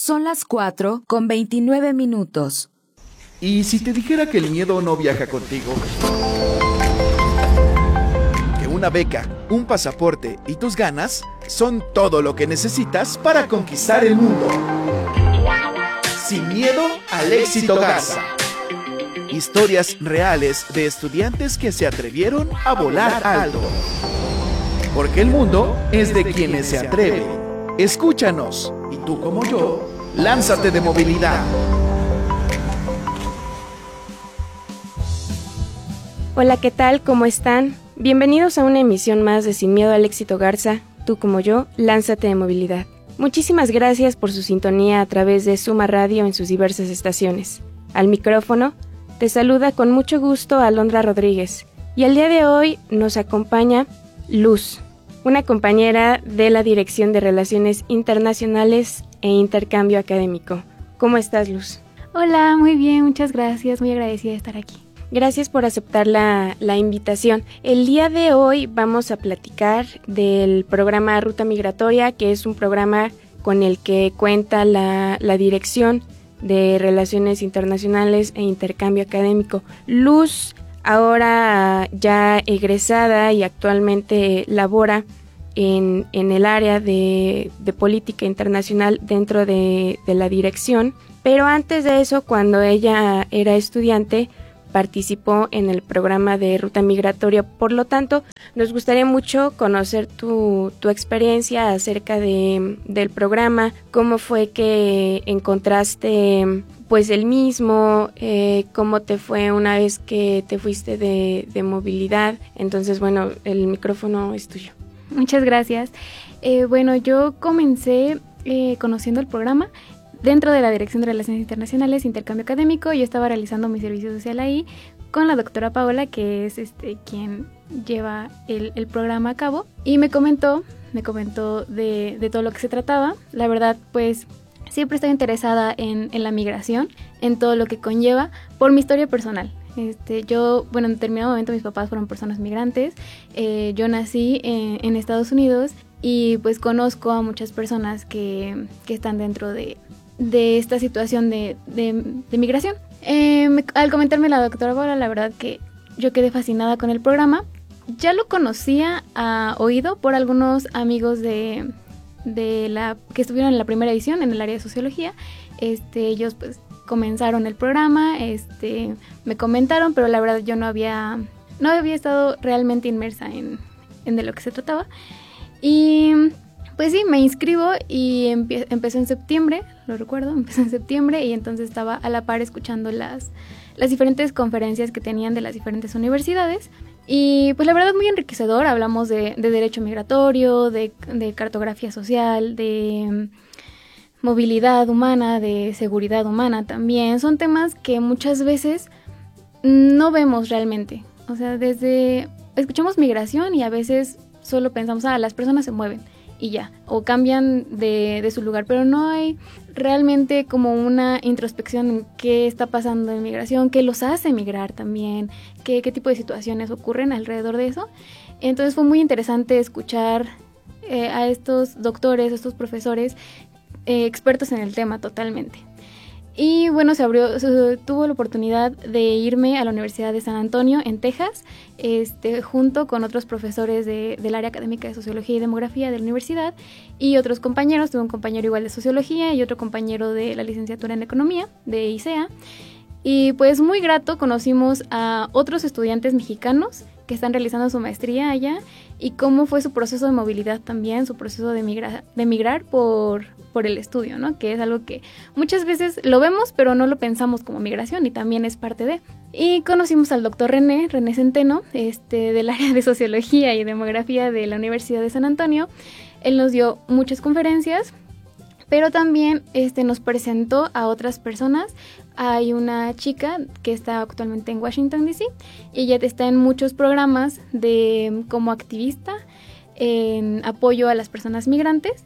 Son las 4:29. ¿Y si te dijera que el miedo no viaja contigo? Que una beca, un pasaporte y tus ganas son todo lo que necesitas para conquistar el mundo. Sin miedo al éxito Garza. Historias reales de estudiantes que se atrevieron a volar alto. Porque el mundo es de quienes se atreven. Escúchanos, y tú como yo, lánzate de movilidad. Hola, ¿qué tal? ¿Cómo están? Bienvenidos a una emisión más de Sin Miedo al Éxito Garza. Tú como yo, lánzate de movilidad. Muchísimas gracias por su sintonía a través de Suma Radio en sus diversas estaciones. Al micrófono, te saluda con mucho gusto Alondra Rodríguez. Y el día de hoy nos acompaña Luz, una compañera de la Dirección de Relaciones Internacionales e Intercambio Académico. ¿Cómo estás, Luz? Hola, muy bien, muchas gracias, muy agradecida de estar aquí. Gracias por aceptar la invitación. El día de hoy vamos a platicar del programa Ruta Migratoria, que es un programa con el que cuenta la Dirección de Relaciones Internacionales e Intercambio Académico. Luz, ahora ya egresada y actualmente labora en el área de política internacional dentro de la dirección, pero antes de eso, cuando ella era estudiante, participó en el programa de Ruta Migratoria. Por lo tanto, nos gustaría mucho conocer tu experiencia acerca del programa, cómo fue que encontraste pues el mismo, cómo te fue una vez que te fuiste de movilidad. Entonces, bueno, el micrófono es tuyo. Muchas gracias. Bueno, yo comencé conociendo el programa dentro de la Dirección de Relaciones Internacionales e Intercambio Académico. Yo estaba realizando mi servicio social ahí con la doctora Paola, que es quien lleva el programa a cabo, y me comentó de todo lo que se trataba. La verdad, pues siempre estoy interesada en la migración, en todo lo que conlleva, por mi historia personal. Yo, bueno, en determinado momento mis papás fueron personas migrantes. Yo nací en Estados Unidos y pues conozco a muchas personas que están dentro de esta situación de migración. Al comentarme la doctora Paola, la verdad que yo quedé fascinada con el programa. Ya lo conocía a oído por algunos amigos que estuvieron en la primera edición en el área de sociología. Ellos pues comenzaron el programa, me comentaron, pero la verdad yo no había estado realmente inmersa en de lo que se trataba. Y pues sí, me inscribo y empezó en septiembre, lo recuerdo, empezó en septiembre, y entonces estaba a la par escuchando las diferentes conferencias que tenían de las diferentes universidades. Y pues la verdad muy enriquecedor. Hablamos de derecho migratorio, de cartografía social, de movilidad humana, de seguridad humana también. Son temas que muchas veces no vemos realmente. O sea, escuchamos migración y a veces solo pensamos, las personas se mueven y ya, o cambian de su lugar, pero no hay realmente como una introspección en qué está pasando en migración, qué los hace migrar también, qué tipo de situaciones ocurren alrededor de eso. Entonces fue muy interesante escuchar a estos doctores, a estos profesores expertos en el tema totalmente. Y bueno, tuvo la oportunidad de irme a la Universidad de San Antonio en Texas, junto con otros profesores del área académica de Sociología y Demografía de la universidad y otros compañeros. Tuve un compañero igual de Sociología y otro compañero de la licenciatura en Economía de ICEA. Y pues muy grato, conocimos a otros estudiantes mexicanos que están realizando su maestría allá y cómo fue su proceso de movilidad también, su proceso de migrar por el estudio, ¿no? Que es algo que muchas veces lo vemos, pero no lo pensamos como migración y también es parte de. Y conocimos al doctor René Centeno, del área de Sociología y Demografía de la Universidad de San Antonio. Él nos dio muchas conferencias, pero también nos presentó a otras personas. Hay una chica que está actualmente en Washington, D.C. y ella está en muchos programas como activista en apoyo a las personas migrantes.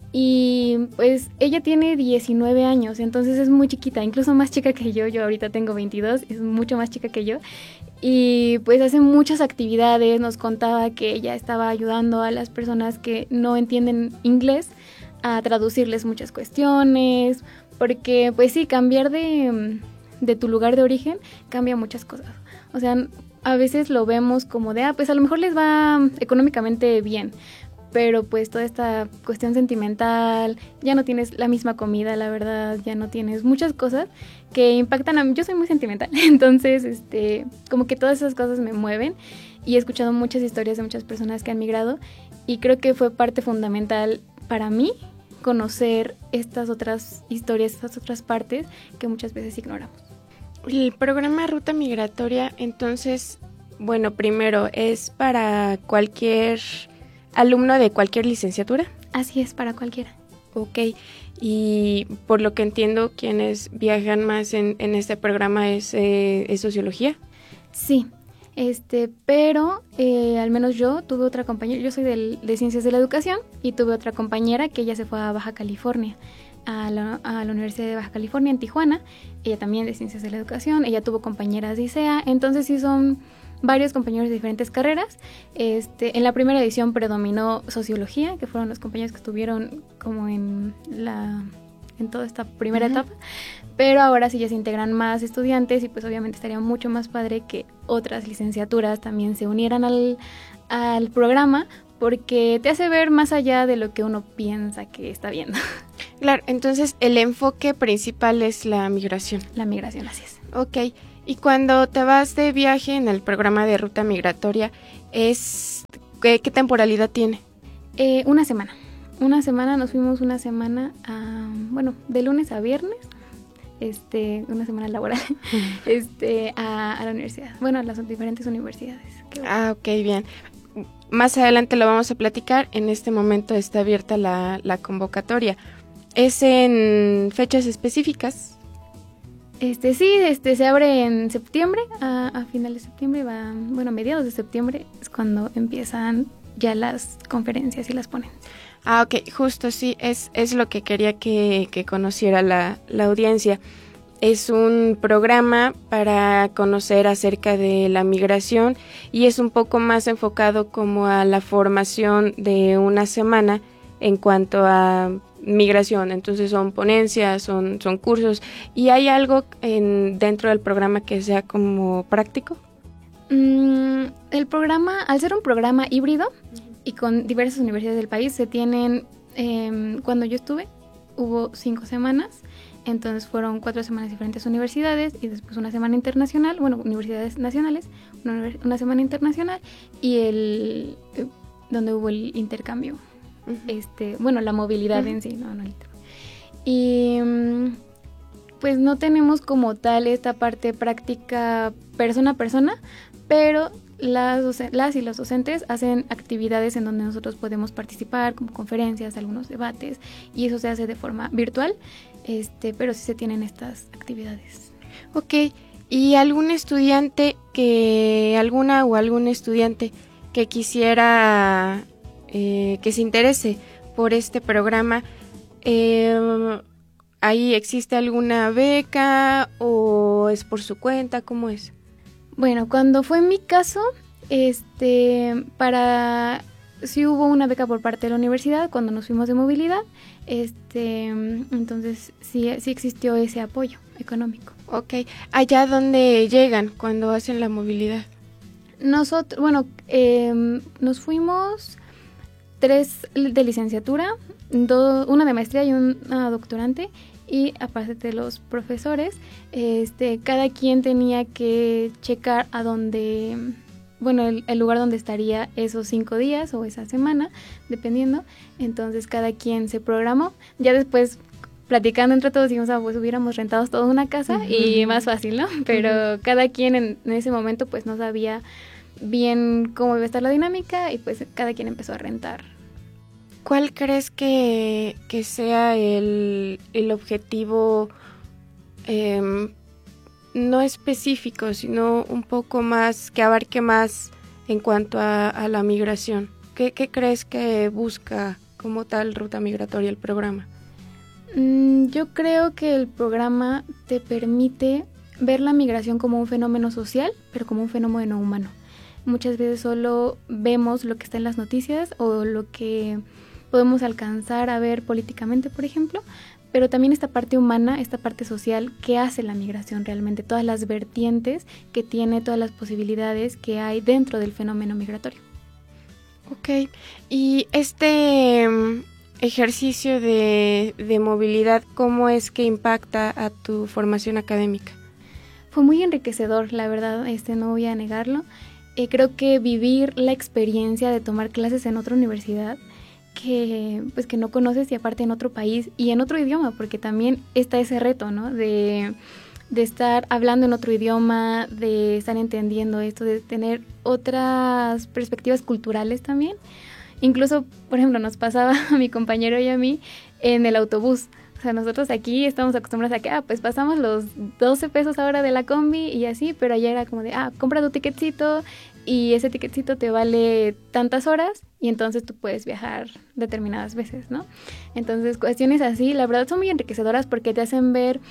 Y pues ella tiene 19 años, entonces es muy chiquita, incluso más chica que yo ahorita tengo 22, es mucho más chica que yo. Y pues hace muchas actividades, nos contaba que ella estaba ayudando a las personas que no entienden inglés a traducirles muchas cuestiones, porque pues sí, cambiar de tu lugar de origen cambia muchas cosas. O sea, a veces lo vemos como de, pues a lo mejor les va económicamente bien, pero pues toda esta cuestión sentimental, ya no tienes la misma comida, la verdad, ya no tienes muchas cosas que impactan a mí. Yo soy muy sentimental, entonces como que todas esas cosas me mueven, y he escuchado muchas historias de muchas personas que han migrado, y creo que fue parte fundamental para mí conocer estas otras historias, estas otras partes que muchas veces ignoramos. El programa Ruta Migratoria, entonces, bueno, primero, ¿es para cualquier alumno de cualquier licenciatura? Así es, para cualquiera. Ok, y por lo que entiendo, quienes viajan más en este programa es sociología. Sí, pero al menos yo tuve otra compañera, yo soy de Ciencias de la Educación, y tuve otra compañera que ella se fue a Baja California, a la Universidad de Baja California en Tijuana. Ella también de Ciencias de la Educación, ella tuvo compañeras de ICEA, entonces sí son varios compañeros de diferentes carreras. En la primera edición predominó sociología, que fueron los compañeros que estuvieron como en toda esta primera etapa, pero ahora sí ya se integran más estudiantes, y pues obviamente estaría mucho más padre que otras licenciaturas también se unieran al programa, porque te hace ver más allá de lo que uno piensa que está viendo. Claro, entonces el enfoque principal es la migración. La migración, así es. Ok, y cuando te vas de viaje en el programa de Ruta Migratoria, ¿qué temporalidad tiene? Una semana. Nos fuimos una semana, de lunes a viernes, una semana laboral, a la universidad. Bueno, a las diferentes universidades. Ok, bien. Más adelante lo vamos a platicar. En este momento está abierta la convocatoria. ¿Es en fechas específicas? Sí, se abre en septiembre, a finales de septiembre, a mediados de septiembre es cuando empiezan ya las conferencias y las ponencias. Ok, justo, sí, es lo que quería que conociera la audiencia. Es un programa para conocer acerca de la migración, y es un poco más enfocado como a la formación de una semana en cuanto a migración. Entonces son ponencias, son cursos. ¿Y hay algo dentro del programa que sea como práctico? El programa, al ser un programa híbrido y con diversas universidades del país, se tienen, cuando yo estuve, hubo 5 semanas. Entonces fueron 4 semanas diferentes universidades, y después una semana internacional, universidades nacionales, una semana internacional, y donde hubo el intercambio, la movilidad en sí, no el intercambio. Y pues no tenemos como tal esta parte práctica persona a persona, pero las y los docentes hacen actividades en donde nosotros podemos participar, como conferencias, algunos debates, y eso se hace de forma virtual. Pero sí se tienen estas actividades. Ok, ¿y algún estudiante algún estudiante que quisiera, que se interese por este programa, ahí existe alguna beca o es por su cuenta? ¿Cómo es? Bueno, cuando fue en mi caso, sí hubo una beca por parte de la universidad cuando nos fuimos de movilidad, entonces sí existió ese apoyo económico. Ok, ¿allá dónde llegan cuando hacen la movilidad? Nosotros, nos fuimos 3 de licenciatura, una de maestría y una doctorante, y aparte de los profesores, cada quien tenía que checar a dónde, el lugar donde estaría esos 5 días o esa semana, dependiendo. Entonces cada quien se programó. Ya después, platicando entre todos, dijimos, pues hubiéramos rentado toda una casa y más fácil, ¿no? Pero cada quien en ese momento pues no sabía bien cómo iba a estar la dinámica, y pues cada quien empezó a rentar. ¿Cuál crees que sea el objetivo, no específico, sino un poco más, que abarque más en cuanto a la migración? ¿Qué crees que busca como tal Ruta Migratoria, el programa? Yo creo que el programa te permite ver la migración como un fenómeno social, pero como un fenómeno humano. Muchas veces solo vemos lo que está en las noticias o lo que podemos alcanzar a ver políticamente, por ejemplo, pero también esta parte humana, esta parte social que hace la migración realmente, todas las vertientes que tiene, todas las posibilidades que hay dentro del fenómeno migratorio. Ok, y este ejercicio de movilidad, ¿cómo es que impacta a tu formación académica? Fue muy enriquecedor, la verdad, no voy a negarlo. Creo que vivir la experiencia de tomar clases en otra universidad que no conoces y aparte en otro país y en otro idioma, porque también está ese reto, ¿no? De estar hablando en otro idioma, de estar entendiendo esto, de tener otras perspectivas culturales también. Incluso, por ejemplo, nos pasaba a mi compañero y a mí en el autobús. O sea, nosotros aquí estamos acostumbrados a que, pues pasamos los 12 pesos ahora de la combi y así, pero allá era como de, compra tu ticketcito y ese ticketcito te vale tantas horas y entonces tú puedes viajar determinadas veces, ¿no? Entonces, cuestiones así, la verdad son muy enriquecedoras porque te hacen ver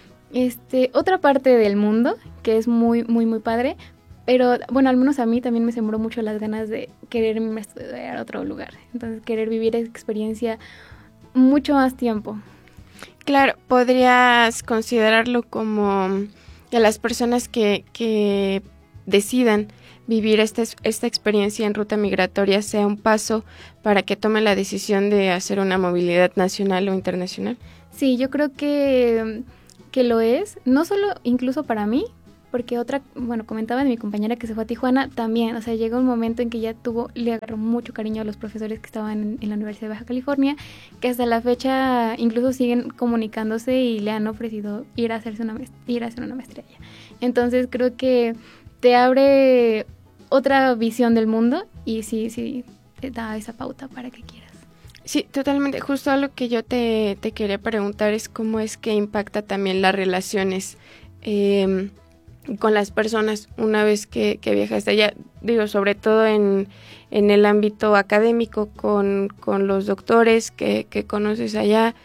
otra parte del mundo que es muy, muy, muy padre, pero bueno, al menos a mí también me sembró mucho las ganas de querer estudiar a otro lugar, entonces querer vivir esa experiencia mucho más tiempo. Claro, podrías considerarlo como que las personas que decidan vivir esta experiencia en ruta migratoria sea un paso para que tomen la decisión de hacer una movilidad nacional o internacional. Sí, yo creo que lo es, no solo incluso para mí, porque comentaba de mi compañera que se fue a Tijuana también, o sea, llegó un momento en que ya le agarró mucho cariño a los profesores que estaban en la Universidad de Baja California, que hasta la fecha incluso siguen comunicándose y le han ofrecido ir a hacer una maestría allá. Entonces creo que te abre otra visión del mundo y sí, te da esa pauta para que quieras. Sí, totalmente. Justo algo que yo te quería preguntar es cómo es que impacta también las relaciones con las personas una vez que viajas allá, digo, sobre todo en el ámbito académico, con los doctores que conoces allá,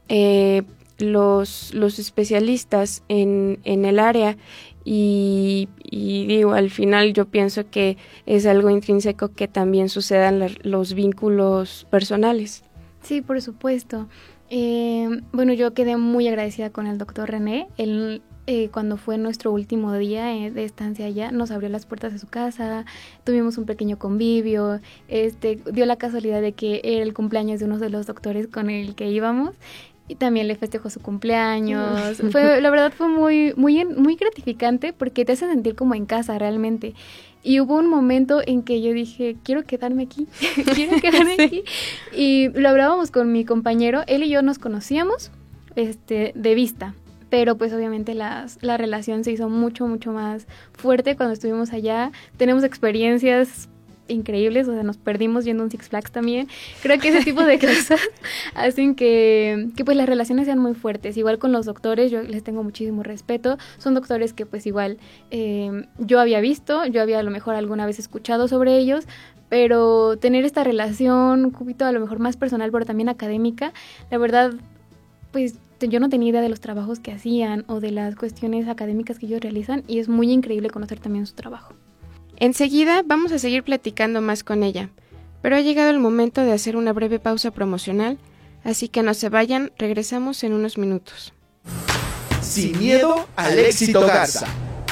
los especialistas en el área y digo, al final yo pienso que es algo intrínseco que también sucedan los vínculos personales. Sí, por supuesto. Yo quedé muy agradecida con el doctor René. Él, cuando fue nuestro último día de estancia allá, nos abrió las puertas de su casa, tuvimos un pequeño convivio, dio la casualidad de que era el cumpleaños de uno de los doctores con el que íbamos y también le festejó su cumpleaños. La verdad fue muy, muy, muy gratificante porque te hace sentir como en casa realmente. Y hubo un momento en que yo dije, quiero quedarme aquí, aquí. Y lo hablábamos con mi compañero, él y yo nos conocíamos de vista, pero pues obviamente la relación se hizo mucho, mucho más fuerte cuando estuvimos allá. Tenemos experiencias increíbles, o sea, nos perdimos yendo a un Six Flags también. Creo que ese tipo de cosas hacen que pues las relaciones sean muy fuertes. Igual con los doctores, yo les tengo muchísimo respeto. Son doctores que pues igual yo había visto, yo había a lo mejor alguna vez escuchado sobre ellos, pero tener esta relación un poquito a lo mejor más personal, pero también académica, la verdad, pues yo no tenía idea de los trabajos que hacían o de las cuestiones académicas que ellos realizan y es muy increíble conocer también su trabajo. Enseguida vamos a seguir platicando más con ella, pero ha llegado el momento de hacer una breve pausa promocional, así que no se vayan, regresamos en unos minutos. Sin miedo al éxito Garza.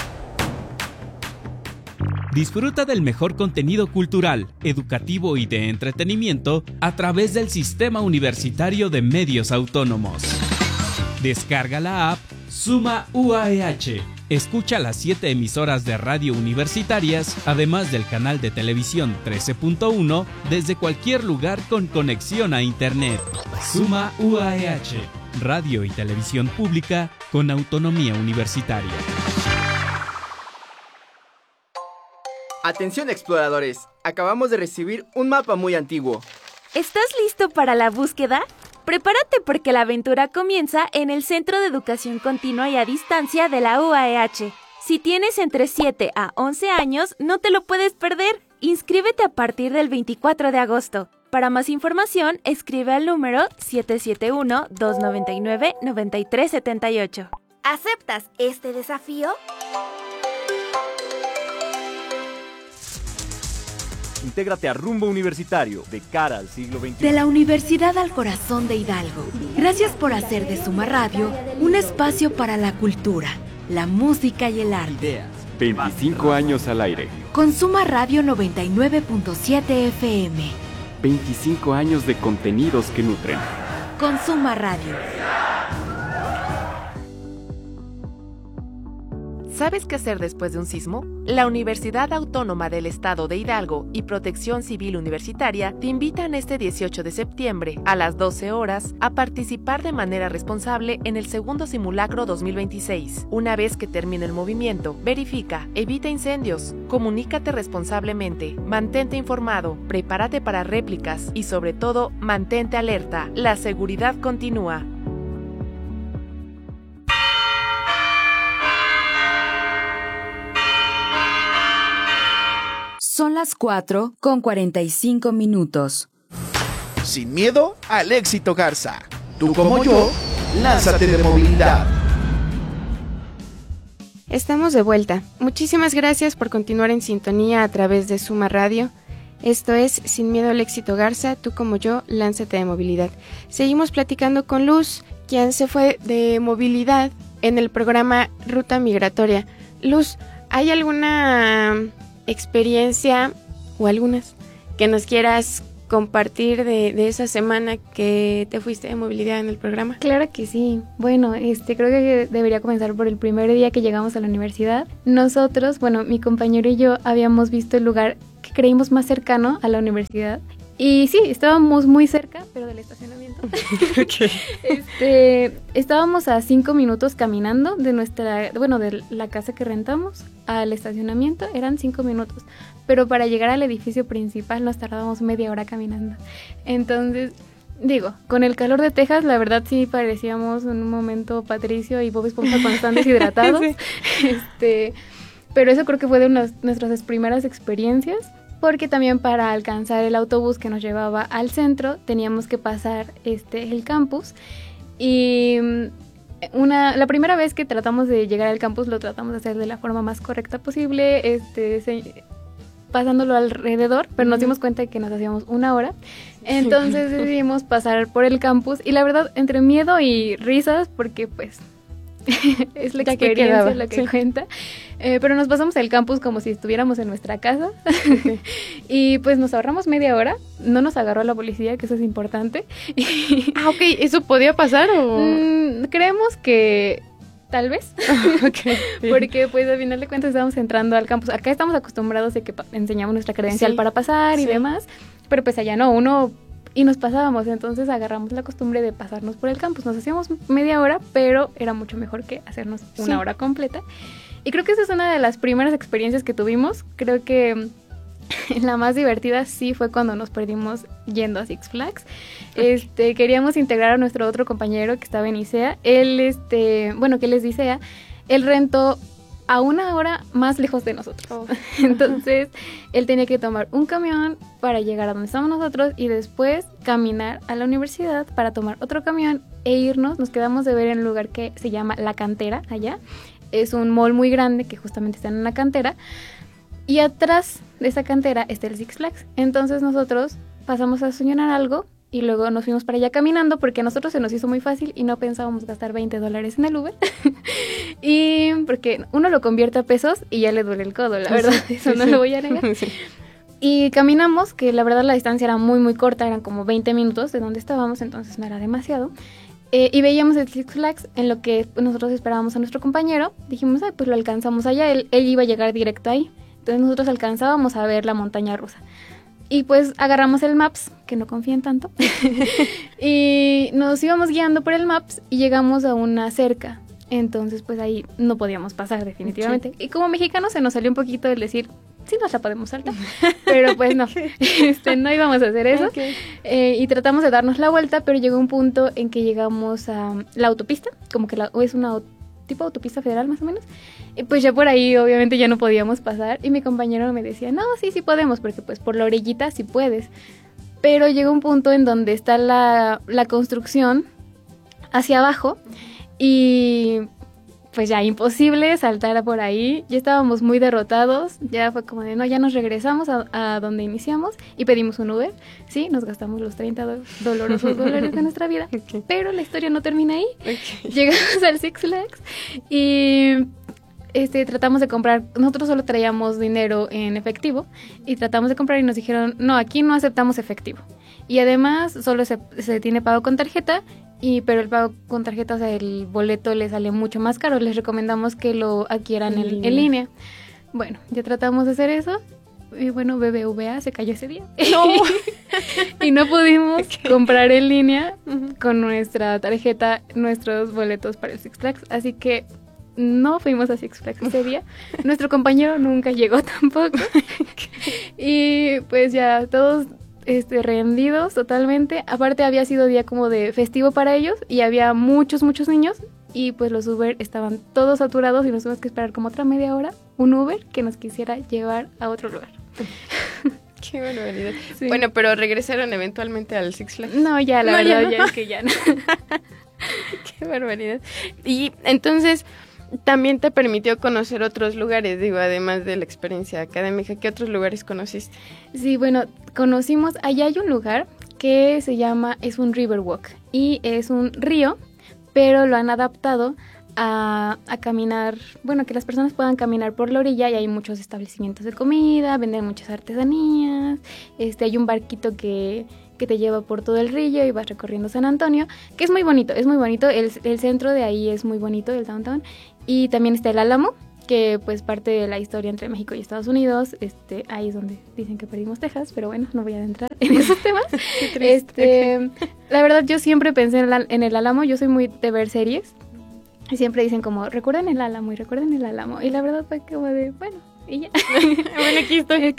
Disfruta del mejor contenido cultural, educativo y de entretenimiento a través del Sistema Universitario de Medios Autónomos. Descarga la app Suma UAEH. Escucha las 7 emisoras de radio universitarias, además del canal de televisión 13.1, desde cualquier lugar con conexión a Internet. Suma UAEH, radio y televisión pública con autonomía universitaria. Atención exploradores, acabamos de recibir un mapa muy antiguo. ¿Estás listo para la búsqueda? Prepárate porque la aventura comienza en el Centro de Educación Continua y a Distancia de la UAEH. Si tienes entre 7 a 11 años, no te lo puedes perder. Inscríbete a partir del 24 de agosto. Para más información, escribe al número 771-299-9378. ¿Aceptas este desafío? Intégrate a Rumbo Universitario de cara al siglo XXI. De la universidad al corazón de Hidalgo. Gracias por hacer de Suma Radio un espacio para la cultura, la música y el arte. 25 años al aire. Con Suma Radio 99.7 FM. 25 años de contenidos que nutren. Con Suma Radio. ¿Sabes qué hacer después de un sismo? La Universidad Autónoma del Estado de Hidalgo y Protección Civil Universitaria te invitan este 18 de septiembre a las 12 horas a participar de manera responsable en el segundo simulacro 2026. Una vez que termine el movimiento, verifica, evita incendios, comunícate responsablemente, mantente informado, prepárate para réplicas y sobre todo, mantente alerta. La seguridad continúa. Son las 4:45. Sin miedo al éxito, Garza. Tú como yo, lánzate de movilidad. Estamos de vuelta. Muchísimas gracias por continuar en sintonía a través de Suma Radio. Esto es Sin miedo al éxito, Garza. Tú como yo, lánzate de movilidad. Seguimos platicando con Luz, quien se fue de movilidad en el programa Ruta Migratoria. Luz, ¿hay alguna experiencia o algunas que nos quieras compartir de esa semana que te fuiste de movilidad en el programa? Claro que sí. Bueno, creo que debería comenzar por el primer día que llegamos a la universidad. Nosotros, mi compañero y yo habíamos visto el lugar que creímos más cercano a la universidad. Y sí, estábamos muy cerca, pero del estacionamiento. Okay. Estábamos a 5 minutos caminando de de la casa que rentamos al estacionamiento, eran 5 minutos. Pero para llegar al edificio principal nos tardábamos media hora caminando. Entonces, con el calor de Texas, la verdad sí parecíamos en un momento Patricio y Bob Esponja cuando están deshidratados. Sí. Pero eso creo que fue de nuestras primeras experiencias. Porque también para alcanzar el autobús que nos llevaba al centro teníamos que pasar el campus y la primera vez que tratamos de llegar al campus lo tratamos de hacer de la forma más correcta posible, pasándolo alrededor, pero nos dimos cuenta de que nos hacíamos 1 hora, entonces decidimos pasar por el campus y la verdad entre miedo y risas porque pues es la experiencia lo que cuenta, pero nos pasamos el campus como si estuviéramos en nuestra casa. Okay. Y pues nos ahorramos media hora, no nos agarró la policía, que eso es importante. Ok, ¿eso podía pasar o...? Creemos que tal vez, okay. Porque pues al final de cuentas estábamos entrando al campus, acá estamos acostumbrados de que enseñamos nuestra credencial para pasar y demás, pero pues allá no, y nos pasábamos, entonces agarramos la costumbre de pasarnos por el campus. Nos hacíamos media hora, pero era mucho mejor que hacernos 1 hora completa. Y creo que esa es una de las primeras experiencias que tuvimos. Creo que la más divertida sí fue cuando nos perdimos yendo a Six Flags. Queríamos integrar a nuestro otro compañero que estaba en ICEA. Él, que él es de ICEA. Él rentó a 1 hora más lejos de nosotros. Oh. Entonces, él tenía que tomar un camión para llegar a donde estamos nosotros y después caminar a la universidad para tomar otro camión e irnos. Nos quedamos de ver en un lugar que se llama La Cantera, allá. Es un mall muy grande que justamente está en una cantera. Y atrás de esa cantera está el Six Flags. Entonces, nosotros pasamos a desayunar algo y luego nos fuimos para allá caminando porque a nosotros se nos hizo muy fácil y no pensábamos gastar $20 en el Uber. Y porque uno lo convierte a pesos y ya le duele el codo, la verdad, eso no lo voy a negar. Sí. Y caminamos, que la verdad la distancia era muy muy corta, eran como 20 minutos de donde estábamos, entonces no era demasiado. Y veíamos el Six Flags en lo que nosotros esperábamos a nuestro compañero. Dijimos, pues lo alcanzamos allá, él iba a llegar directo ahí. Entonces nosotros alcanzábamos a ver la montaña rusa. Y pues agarramos el Maps, que no confíen tanto, y nos íbamos guiando por el Maps y llegamos a una cerca. Entonces pues ahí no podíamos pasar definitivamente. Sí. Y como mexicanos se nos salió un poquito el decir, sí nos la podemos saltar, pero pues no, no íbamos a hacer eso. Okay. Y tratamos de darnos la vuelta, pero llegó un punto en que llegamos a la autopista, como que es una tipo autopista federal más o menos. Y pues ya por ahí obviamente ya no podíamos pasar y mi compañero me decía, no, sí podemos, porque pues por la orillita sí puedes. Pero llegó un punto en donde está la construcción hacia abajo y pues ya imposible saltar por ahí. Ya estábamos muy derrotados. Ya fue como de, no, ya nos regresamos a donde iniciamos y pedimos un Uber. Sí, nos gastamos los 30 dolorosos dólares de nuestra vida. Okay. Pero la historia no termina ahí. Okay. Llegamos al Six Flags y tratamos de comprar. Nosotros solo traíamos dinero en efectivo y tratamos de comprar y nos dijeron, no, aquí no aceptamos efectivo. Y además solo se tiene pago con tarjeta. Pero el pago con tarjeta, o sea, el boleto le sale mucho más caro. Les recomendamos que lo adquieran en línea. Bueno, ya tratamos de hacer eso. Y bueno, BBVA se cayó ese día. No. Y no pudimos comprar en línea con nuestra tarjeta nuestros boletos para el Six Flags. Así que no fuimos a Six Flags ese día. Nuestro compañero nunca llegó tampoco. Y pues ya todos... rendidos totalmente. Aparte había sido día como de festivo para ellos y había muchos niños y pues los Uber estaban todos saturados y nos tuvimos que esperar como otra media hora un Uber que nos quisiera llevar a otro lugar. Qué barbaridad. Sí. Bueno, pero regresaron eventualmente al Six Flags. No, ya la verdad ya es que ya no. Qué barbaridad. Y entonces también te permitió conocer otros lugares, digo, además de la experiencia académica. ¿Qué otros lugares conociste? Sí, bueno, conocimos, allá hay un lugar que se llama, es un Riverwalk y es un río, pero lo han adaptado a caminar, bueno, que las personas puedan caminar por la orilla y hay muchos establecimientos de comida, venden muchas artesanías, hay un barquito que te lleva por todo el río y vas recorriendo San Antonio, que es muy bonito, el centro de ahí es muy bonito, el downtown, y también está el Álamo, que pues parte de la historia entre México y Estados Unidos, ahí es donde dicen que perdimos Texas, pero bueno, no voy a entrar en esos temas. La verdad yo siempre pensé en el Álamo, yo soy muy de ver series, y siempre dicen como, recuerden el Álamo, y la verdad fue como de, bueno, y ya. Bueno, aquí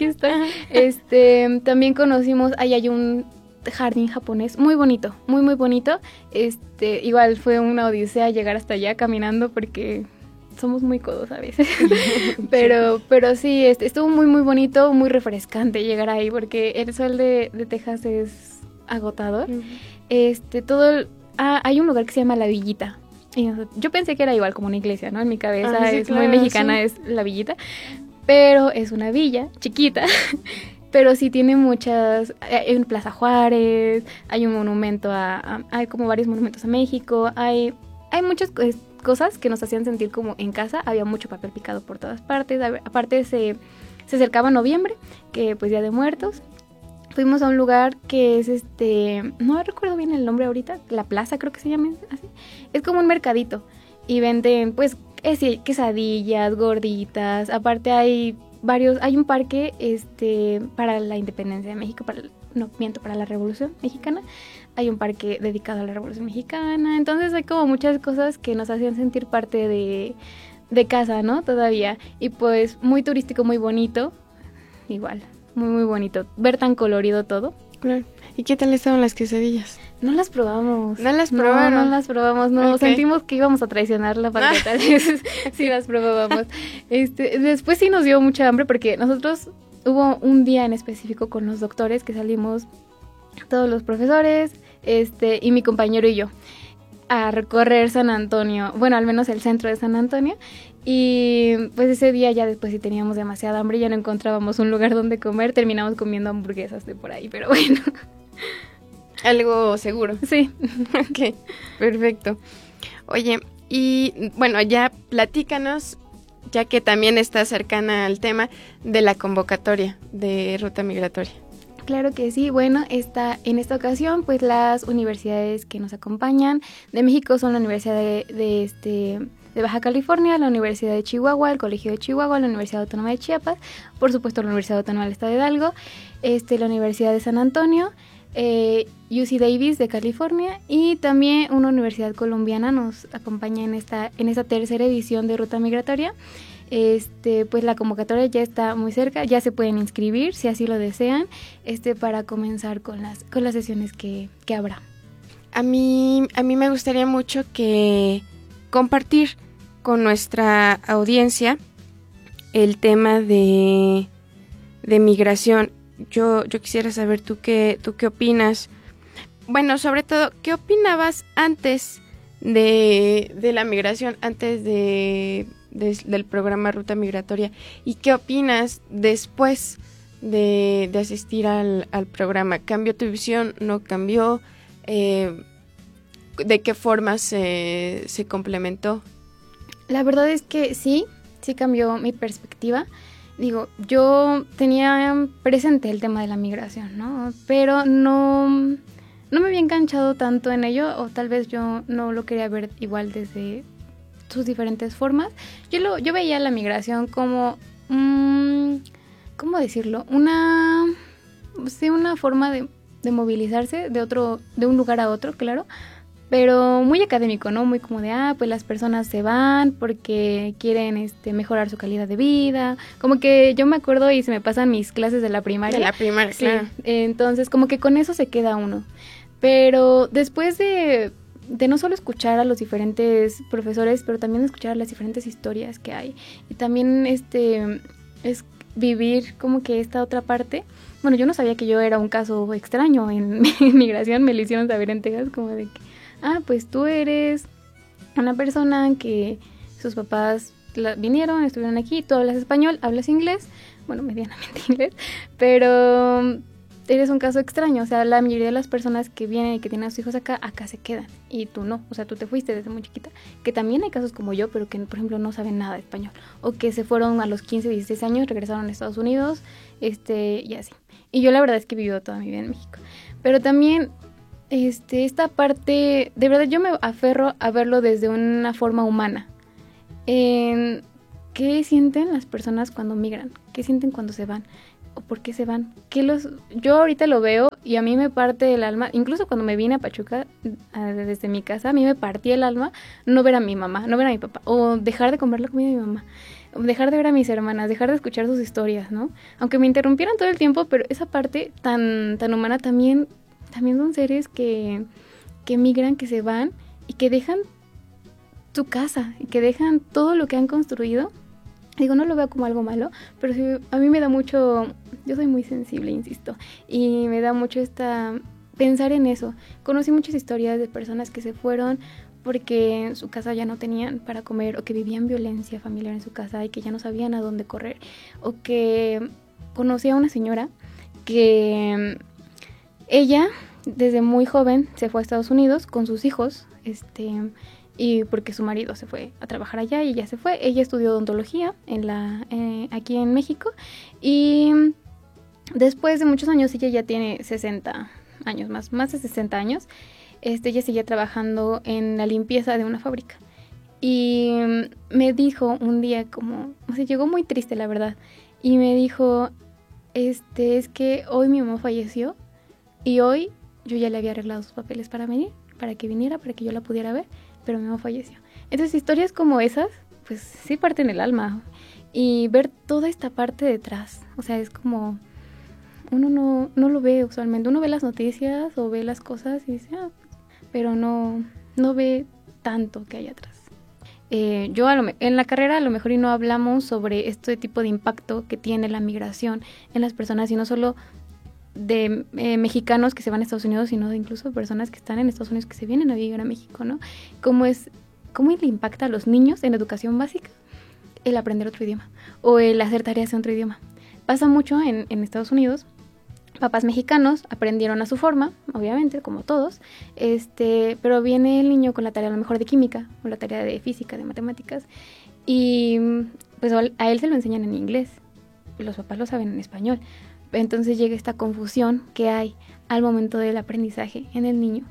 estoy. También conocimos, ahí hay un jardín japonés muy bonito, muy bonito. Igual fue una odisea llegar hasta allá caminando porque somos muy codos a veces. pero sí, estuvo muy bonito, muy refrescante llegar ahí porque el sol de Texas es agotador. Uh-huh. Hay un lugar que se llama La Villita. Y yo pensé que era igual como una iglesia, ¿no? En mi cabeza sí, claro, muy mexicana, sí. Es La Villita, pero es una villa chiquita. Pero sí tiene muchas, en Plaza Juárez, hay un monumento hay como varios monumentos a México, hay muchas cosas que nos hacían sentir como en casa, había mucho papel picado por todas partes, aparte se acercaba noviembre, que pues Día de Muertos, fuimos a un lugar que es no recuerdo bien el nombre ahorita, La Plaza creo que se llama así, es como un mercadito y venden pues quesadillas, gorditas, aparte hay un parque para la independencia de México, para la Revolución Mexicana, hay un parque dedicado a la Revolución Mexicana, entonces hay como muchas cosas que nos hacían sentir parte de casa, ¿no? Todavía, y pues muy turístico, muy bonito, igual, muy bonito, ver tan colorido todo. Claro. ¿Y qué tal estaban las quesadillas? No las probamos. ¿No las probaron? No las probamos, no. Okay. Sentimos que íbamos a traicionar la paqueta. Sí las probábamos. Después sí nos dio mucha hambre porque nosotros hubo un día en específico con los doctores que salimos todos los profesores, y mi compañero y yo a recorrer San Antonio, bueno, al menos el centro de San Antonio. Y pues ese día ya después sí teníamos demasiada hambre, ya no encontrábamos un lugar donde comer, terminamos comiendo hamburguesas de por ahí, pero bueno. Algo seguro. Sí. Ok, perfecto. Oye, y bueno, ya platícanos, ya que también está cercana al tema de la convocatoria de Ruta Migratoria. Claro que sí, bueno, en esta ocasión pues las universidades que nos acompañan de México son la Universidad de Baja California, la Universidad de Chihuahua, el Colegio de Chihuahua, la Universidad Autónoma de Chiapas, por supuesto la Universidad Autónoma del Estado de Hidalgo, la Universidad de San Antonio, UC Davis de California y también una universidad colombiana nos acompaña en esta tercera edición de Ruta Migratoria. Pues la convocatoria ya está muy cerca, ya se pueden inscribir si así lo desean, para comenzar con las sesiones que habrá. A mí me gustaría mucho que compartir con nuestra audiencia el tema de migración. Yo quisiera saber tú qué opinas. Bueno, sobre todo, ¿qué opinabas antes de la migración antes del programa Ruta Migratoria, y qué opinas después de asistir al programa. ¿Cambió tu visión? ¿No cambió? ¿De qué forma se complementó? La verdad es que sí cambió mi perspectiva. Digo, yo tenía presente el tema de la migración, ¿no? Pero no me había enganchado tanto en ello, o tal vez yo no lo quería ver igual desde sus diferentes formas. Yo veía la migración como, ¿cómo decirlo? Una forma de movilizarse de un lugar a otro, claro, pero muy académico, ¿no? Muy como de, pues las personas se van porque quieren mejorar su calidad de vida. Como que yo me acuerdo y se me pasan mis clases de la primaria. De la primaria, sí, claro. Entonces, como que con eso se queda uno. Pero después de no solo escuchar a los diferentes profesores, pero también escuchar las diferentes historias que hay. Y también es vivir como que esta otra parte. Bueno, yo no sabía que yo era un caso extraño en migración. Me lo hicieron saber en Texas, como de que, pues tú eres una persona que sus papás vinieron, estuvieron aquí, tú hablas español, hablas inglés, bueno, medianamente inglés, pero eres un caso extraño. O sea, la mayoría de las personas que vienen y que tienen a sus hijos acá se quedan, y tú no. O sea, tú te fuiste desde muy chiquita. Que también hay casos como yo, pero que, por ejemplo, no saben nada de español, o que se fueron a los 15, 16 años, regresaron a Estados Unidos, y así. Y yo la verdad es que he vivido toda mi vida en México. Pero también esta parte, de verdad yo me aferro a verlo desde una forma humana. ¿Qué sienten las personas cuando migran? ¿Qué sienten cuando se van? ¿O por qué se van? Yo ahorita lo veo y a mí me parte el alma. Incluso cuando me vine a Pachuca desde mi casa, a mí me partía el alma no ver a mi mamá, no ver a mi papá, o dejar de comer la comida de mi mamá, o dejar de ver a mis hermanas, dejar de escuchar sus historias, ¿no? Aunque me interrumpieran todo el tiempo, pero esa parte tan humana también son seres que migran, que se van y que dejan su casa y que dejan todo lo que han construido. Digo, no lo veo como algo malo, pero sí, a mí me da mucho, yo soy muy sensible, insisto, y me da mucho pensar en eso. Conocí muchas historias de personas que se fueron porque en su casa ya no tenían para comer, o que vivían violencia familiar en su casa y que ya no sabían a dónde correr, o que conocí a una señora que ella desde muy joven se fue a Estados Unidos con sus hijos, y porque su marido se fue a trabajar allá y ella se fue. Ella estudió odontología aquí en México, y después de muchos años, ella ya tiene 60 años, más de 60 años, ella seguía trabajando en la limpieza de una fábrica. Y me dijo un día llegó muy triste, la verdad, y me dijo, es que hoy mi mamá falleció y hoy yo ya le había arreglado sus papeles para venir, para que viniera, para que yo la pudiera ver, pero mi mamá falleció. Entonces, historias como esas, pues sí parten el alma. Y ver toda esta parte detrás, o sea, es como, uno no lo ve usualmente. Uno ve las noticias o ve las cosas y dice, pero no ve tanto que hay atrás. Yo en la carrera a lo mejor y no hablamos sobre este tipo de impacto que tiene la migración en las personas, y no solo de mexicanos que se van a Estados Unidos, sino de incluso personas que están en Estados Unidos que se vienen a vivir a México, ¿no? ¿Cómo le impacta a los niños en educación básica el aprender otro idioma o el hacer tareas en otro idioma? Pasa mucho en Estados Unidos. Papás mexicanos aprendieron a su forma, obviamente, como todos, pero viene el niño con la tarea a lo mejor de química o la tarea de física, de matemáticas, y pues a él se lo enseñan en inglés, y los papás lo saben en español. Entonces llega esta confusión que hay al momento del aprendizaje en el niño.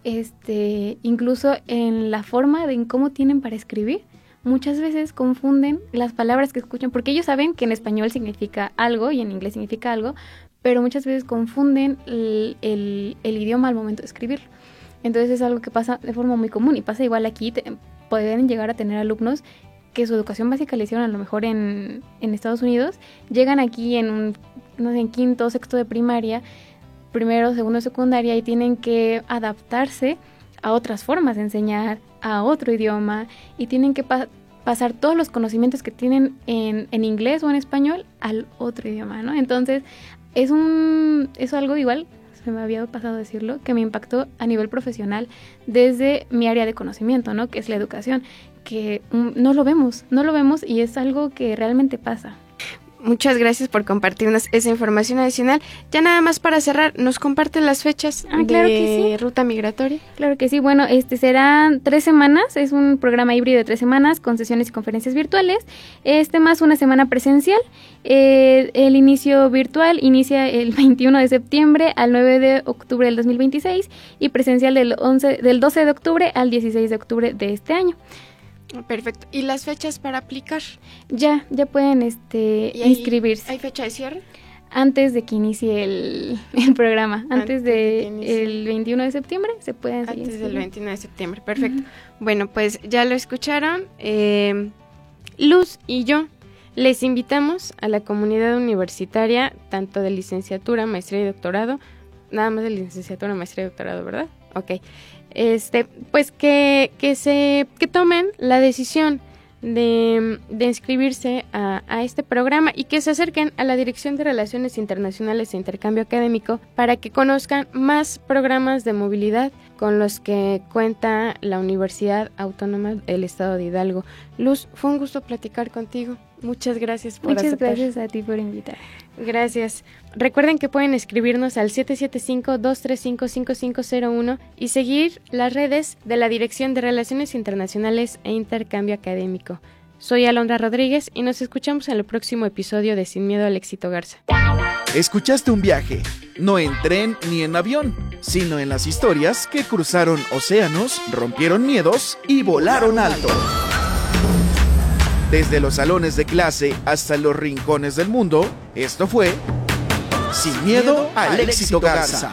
Incluso en la forma en cómo tienen para escribir, muchas veces confunden las palabras que escuchan, porque ellos saben que en español significa algo y en inglés significa algo, pero muchas veces confunden el idioma al momento de escribirlo. Entonces es algo que pasa de forma muy común, y pasa igual aquí. Pueden llegar a tener alumnos que su educación básica le hicieron a lo mejor en Estados Unidos, llegan aquí en quinto, sexto de primaria, primero, segundo de secundaria, y tienen que adaptarse a otras formas de enseñar, a otro idioma, y tienen que pasar todos los conocimientos que tienen en inglés o en español al otro idioma, ¿no? Entonces es algo igual, se me había pasado decirlo, que me impactó a nivel profesional desde mi área de conocimiento, ¿no? Que es la educación, que no lo vemos y es algo que realmente pasa. Muchas gracias por compartirnos esa información adicional. Ya nada más para cerrar, ¿nos comparten las fechas claro de que sí. Ruta Migratoria? Claro que sí. Bueno, serán 3 semanas. Es un programa híbrido de 3 semanas con sesiones y conferencias virtuales. Más una semana presencial. El inicio virtual inicia el 21 de septiembre al 9 de octubre del 2026 y presencial del 12 de octubre al 16 de octubre de este año. Perfecto. ¿Y las fechas para aplicar? Ya pueden inscribirse. ¿Hay fecha de cierre? Antes de que inicie el programa, antes del 21 de septiembre se pueden seguir. Antes del 21 de septiembre, perfecto. Bueno, pues ya lo escucharon. Luz y yo les invitamos a la comunidad universitaria, tanto de licenciatura, maestría y doctorado, nada más de licenciatura, maestría y doctorado, ¿verdad? Ok. Pues que tomen la decisión de inscribirse a este programa y que se acerquen a la Dirección de Relaciones Internacionales e Intercambio Académico para que conozcan más programas de movilidad con los que cuenta la Universidad Autónoma del Estado de Hidalgo. Luz, fue un gusto platicar contigo. Muchas gracias por aceptar. Muchas gracias a ti por invitar. Gracias. Recuerden que pueden escribirnos al 775-235-5501 y seguir las redes de la Dirección de Relaciones Internacionales e Intercambio Académico. Soy Alondra Rodríguez y nos escuchamos en el próximo episodio de Sin Miedo al Éxito Garza. Escuchaste un viaje, no en tren ni en avión, sino en las historias que cruzaron océanos, rompieron miedos y volaron alto. Desde los salones de clase hasta los rincones del mundo, esto fue Sin Miedo al Éxito Garza.